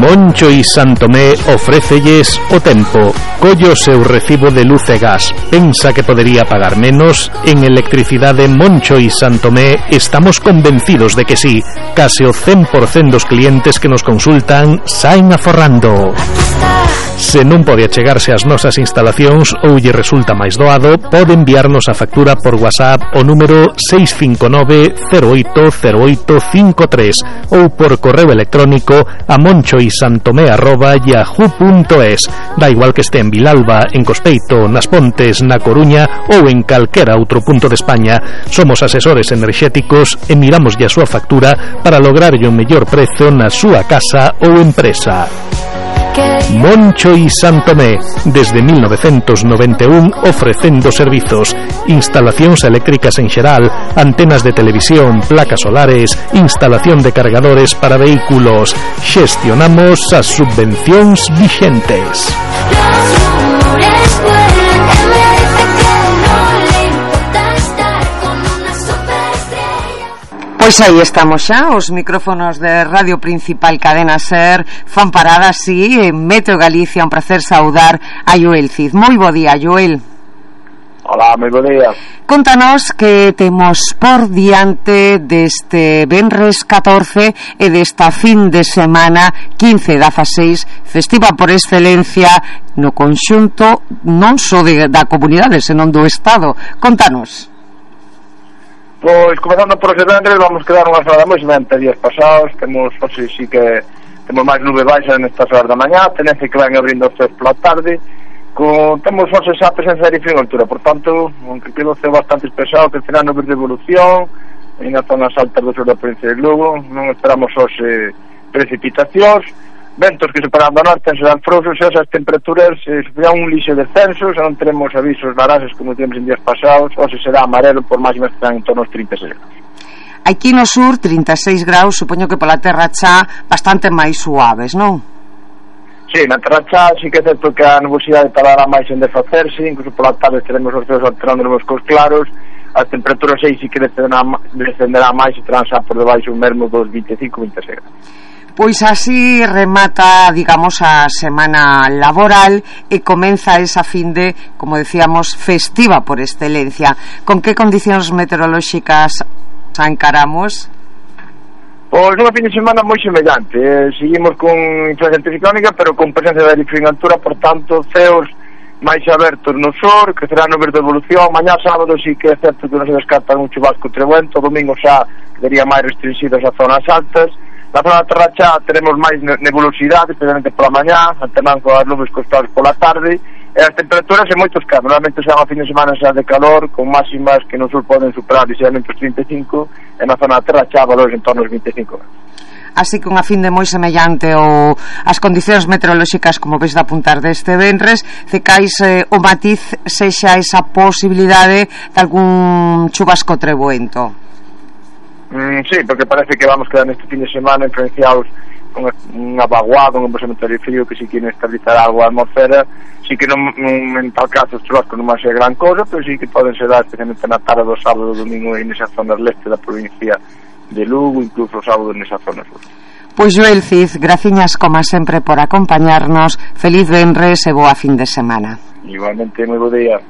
Moncho y Santomé ofrécelles o tempo. Collo seu recibo de luz e gas. Pensa que podería pagar menos? En Electricidade Moncho y Santomé estamos convencidos de que sí. Case o 100% dos clientes que nos consultan saen aforrando. Se non pode achegarse ás nosas instalacións ou lle resulta máis doado, pode enviarnos a factura por WhatsApp o número 659-080853 ou por correo electrónico a monchoisantomé@yahoo.es. Da igual que este en Vilalba, en Cospeito, nas Pontes, na Coruña ou en calquera outro punto de España. Somos asesores enerxéticos e miramos a súa factura para lograrlle o mellor prezo na súa casa ou empresa. Moncho y Santomé, desde 1991 ofrecendo servizos, instalacións eléctricas en xeral, antenas de televisión, placas solares, instalación de cargadores para vehículos. Xestionamos as subvencións vixentes. Pois aí estamos xa, os micrófonos de Radio Principal Cadena Ser fan parada así en Meteo Galicia. Un placer saudar a Joel Cid. Moi bo día, Joel. Hola, moi bo día. Contanos que temos por diante deste venres 14 e desta fin de semana 15-16, festiva por excelencia no conxunto non só da comunidade, senón do Estado. Contanos. Pois, comezando por ese vendres, vamos quedar unha semana moi semelhante días pasados. Temos, hoxe sí que temos máis nube baixa nestas horas da mañá, tenece que van abrindo os ceos pola tarde, temos hoxe xa presencia de frío en altura, por tanto, aunque quedou ceo bastante espesado, que será nubes de evolución en as zonas altas do sur da provincia de Lugo. Non esperamos hoxe precipitacións, ventos que separando a norte en xeral frouxos, e as temperaturas será un lixe descenso, xa non teremos avisos laranxas como temos en días pasados. Hoxe será amarelo, por máximas que están en torno aos 36 graus. Aquí no sur 36 graus, supoño que pola terra xa bastante máis suaves, non? Sí, na terra xa sí que é certo que a nubosidade tardará máis en desfacerse, incluso pola tarde teremos os ceos alternando os cos claros. As temperaturas aí sí que descenderá máis e terán xa por debaixo mesmo dos 25-26 graus. Pois así remata, digamos, a semana laboral e comeza esa finde, como decíamos, festiva por excelencia. Con que condicións meteorolóxicas encaramos? Pois unha fin de semana moi semellante. Seguimos con influencia anticiclónica, pero con presencia de aire frío en altura, por tanto, ceos máis abertos no sur, que será nubes de evolución. Mañá sábado sí que é certo que non se descarta un chubasco trebuento, domingo xa quedaría máis restringidas as zonas altas. Na zona da terra xa teremos máis nebulosidade, especialmente pola mañá, alternando as nubes costadas pola tarde, e as temperaturas en moitos casos. Normalmente xa a fin de semana xa de calor, con máximas que no sur poden superar ligeramente os 35, e na zona da terra xa valores en torno aos 25 graus. Así que unha fin de moi semellante ou as condicións meteorolóxicas, como veis de apuntar deste venres, cecais o matiz sexa esa posibilidade de algún chubasco trebuento. Sí, porque parece que vamos quedar neste fin de semana influenciados con unha vaguada, un embolsamento de frío que si que inestabilizar algo a atmosfera. Sí que non en tal caso os chubascos non vai ser gran cosa, pero sí que poden ser especialmente na tarde do sábado e do domingo en esas zonas leste da provincia de Lugo, incluso o sábado nesa zona sur. Pois Joel Cid, graciñas como sempre por acompañarnos. Feliz venres e boa fin de semana. Igualmente, moi bo día.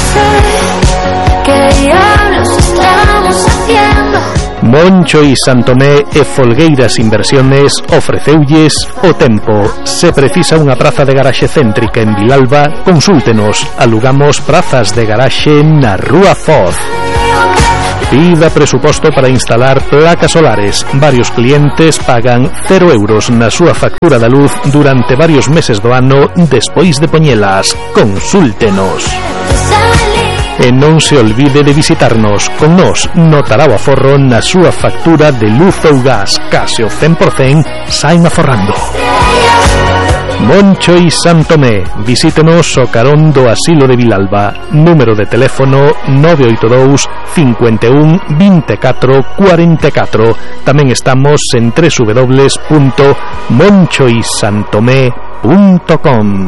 Moncho y Santomé e Folgueiras Inversiones ofreceulles o tempo. Se precisa unha praza de garaxe céntrica en Vilalba, consúltenos. Alugamos prazas de garaxe na Rúa Foz. Pida presuposto para instalar placas solares. Varios clientes pagan 0 euros na súa factura da luz durante varios meses do ano despois de poñelas. Consúltenos. E non se olvide de visitarnos. Con nos notará o aforro na súa factura de luz ou gas. Case o 100% saen aforrando. Moncho y Santomé. Visítenos o carón do Asilo de Vilalba. Número de teléfono 982 51 24 44. Tamén estamos en www.monchoysantomé.com.